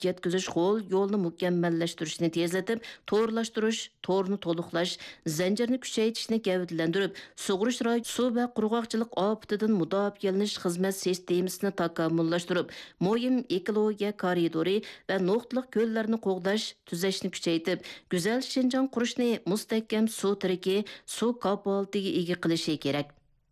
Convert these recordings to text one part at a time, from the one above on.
yetkizish qo'l yo'lni mukammallashtirishni tezlatib, to'g'rilashtirish, to'g'rini to'liqlash, zanjirni kuchaytirishni gavdalantirib, sug'urish rayon suv va qurg'oqchilik ofatidan mudofialanish xizmat sistemasini takomillashtirib, muhim ekologiya koridori va nuqtaliq ko'llarni qo'g'dash, tuzashni kuchaytirib, go'zal Shinjong qurishni mustahkam suv tiriki, suv kapolatiga ega qilishi kerak.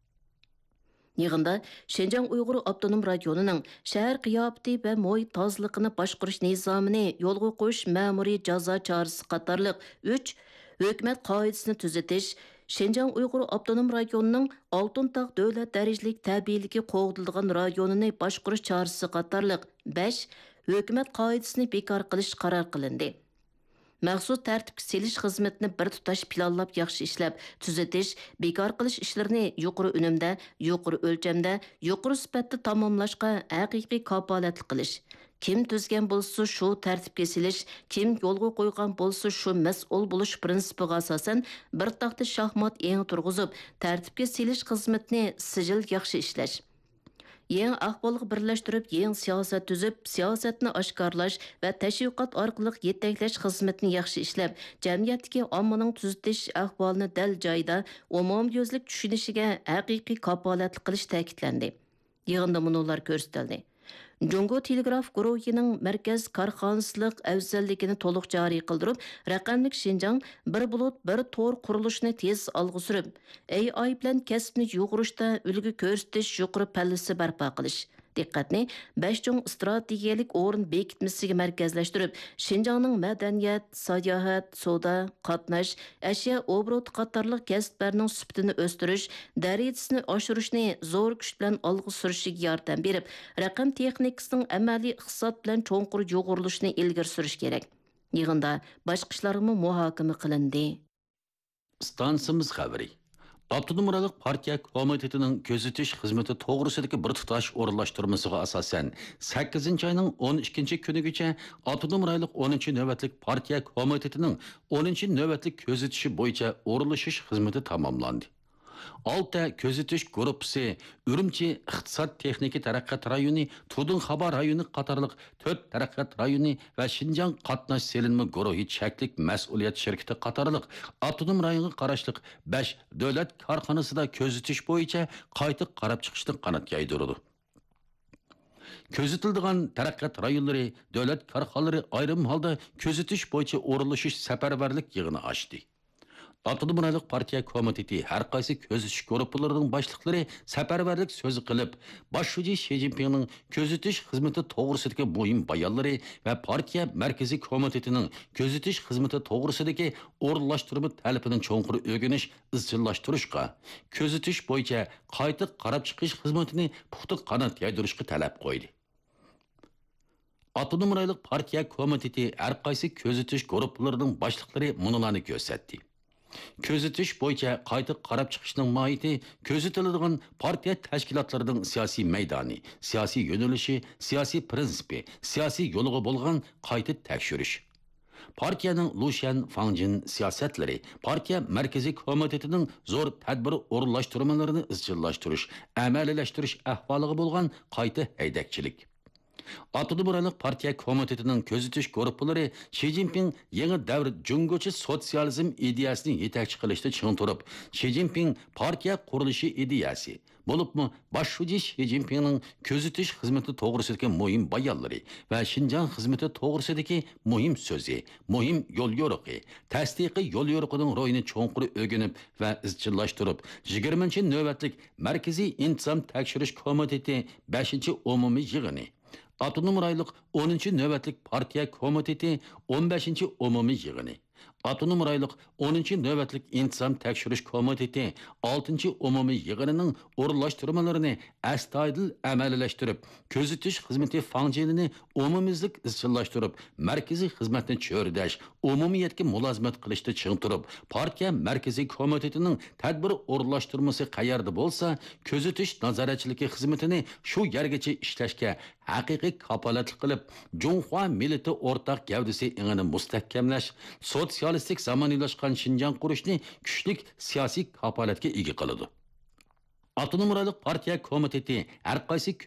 Yığında Şenjan Uyghur Avtonom Rayonining shahar qiyofati va muhit tozaliqini boshqarish nizomini yo'lga qo'yish ma'muriy jazo chorasi qatorliq 3 hukumat qoidasini tuzatish, Şenjan Uyghur Avtonom Rayonining Oltintog' davlat darajalik tabiiyligi qo'g'dilgan rayonini boshqarish chorasi qatorliq 5 hukumat qoidasini bekor qilish qaror qilindi. Məxsus tərtibki selish xizmetini bir tutash planlab yaxshi ishlab, tuzatish, bekor qilish ishlarini yuqori unumda, yuqori o'lchamda, yuqori sifatda tamomlashga haqiqiy kapolatlik qilish. Kim tuzgan bo'lsa shu tartibga selish, kim yo'lga qo'ygan bo'lsa shu mas'ul bo'lish prinsipiga asosan bir taxta shaxmat eng turg'izib, tartibga selish xizmetini sijil yaxshi ishlash. Yeni ahvolga birlashtirib, yeni siyosat tuzib, siyosatni oshkorlash va tashviqot orqali yetaklash xizmatini yaxshi ishlab, jamiyatdagi ommaning tuzatish ahvolini dal joyida umumyuzlik tushunishiga haqiqiy kapolatlik qilish ta'kidlandi. Yig'inda munolar ko'rsatildi. Jungo Telegraf guruhining markaz korxonasilik afzalligini to'liq joriy qildirib, raqamlik Shinjong bir bulut bir tor qurilishini tez olg'a surib, AI bilan kasbni yo'g'irishda ulgu ko'rsatish yuqori pallasi barpo qilish. Diqqatni 5 cho'ng strategiyalik o'rin bekitmasiga markazlashtirib, Shinjongning madaniyat, sayohat, savdo, qatnash, ashyo obrot qatorliq kasblarning sifatini o'stirish, darajasini oshirishni zo'r kuch bilan olg'a surishiga yordam berib, raqam texnikasining amaliy iqtisod bilan cho'nqur yo'g'rilishini ilgari surish kerak. Yig'inda boshqa ishlarmi muhokama qilindi. Stansimiz xabari. Avtonom rayonlik partiya komitetining kuzatish xizmati to'g'risidagi bir tutash o'rinlashtirmasiga asosan 8-oyning 12-kunigacha Avtonom rayonlik 10-navbatlik partiya komitetining 10-navbatlik kuzatishi bo'yicha o'rinlashish xizmati tamomlandi. 6 kuzatish guruhi Urumchi iqtisod texnika taraqqiyot rayoni, Tudun xabar rayoni qatorliq 4 taraqqiyot rayoni va Shinjong qatnash selinma guruhi cheklik mas'uliyat shirkati qatorliq avtonom rayonga qarashliq 5 davlat korxonasida kuzatish bo'yicha qayta qarab chiqishni qanot yaydirdi. Ko'zitildigan taraqqiyot rayonlari, davlat korxonalari ayrim holda kuzatish bo'yicha o'rinlashish safarbarlik yig'ini ochdi. Avtonom rayonlik partiya komiteti har qaysi kuzatish guruhlarining boshliqlari safarbarlik so'zi qilib, boshchi Shi Jinpingning kuzatish xizmati to'g'risidagi muhim bayonlari va partiya markaziy komitetining kuzatish xizmati to'g'risidagi o'rinlashtirma talabini cho'nqur o'rganish, izchillashtirishga, kuzatish bo'yicha qayta qarab chiqish xizmatini puxta qanot yaydirishga talab qo'ydi. Avtonom rayonlik partiya komiteti har qaysi kuzatish guruhlarining boshliqlari munolarni ko'rsatdi. Kuzatish bo'yicha qayta qarab chiqishning mohiyati ko'zatiladigan partiya tashkilotlarining siyosiy maydoni, siyosiy yo'nalishi, siyosiy prinsipi, siyosiy yo'liga bo'lgan qayta tekshirish. Partiyaning Lushan Fangjin siyosatlari, partiya markaziy komitetining zo'r tadbir o'rinlashtirmalarini izchillashtirish, amaliylashtirish ahvoliga bo'lgan qayta haydakchilik. Avtonom rayonlik partiya komitetining kuzatish guruhlari Shi Jinping yangi davr jungochi sotsializm ideyasini yetakchi qilishda ching turib, Shi Jinping partiya qurilishi ideyasi bo'libmi boshchi Shi Jinpingning kuzatish xizmati to'g'risidagi muhim bayonlari va Shinjong xizmati to'g'risidagi muhim so'zi, muhim yo'l yo'riqi, tasdiqiy yo'l yo'riqining ro'yini cho'nqur o'rganib va izchillashtirib, 20-navbatlik markaziy intizom tekshirish komiteti 5-umumiy yig'ini, Avtonom rayonlik 10-navbatlik partiya komiteti 15-umumiy yig'ini, Avtonom rayonlik 10-navbatlik intizom tekshirish komiteti 6-umumiy yig'inining o'rinlashtirmalarini astoydil amaliyalashtirib, kuzatish xizmati fangjinini umumiylik izchillashtirib, markaziy xizmatni cho'ridash, umumiyatga mulozimat qilishda ching turib, partiya markaziy komitetining tadbir o'rinlashtirmasi qayerda bo'lsa, kuzatish nazoratchiligi xizmatini shu yergacha ishlashga haqiqiy kapolatlik qilib, Junxua millati o'rtaq gavdasi ingini mustahkamlash, sotsialistik zamonaviylashgan Shinjong qurishni kuchlik siyosiy kapolatga ega qiladi. Avtonom rayonlik partiya komiteti har qaysi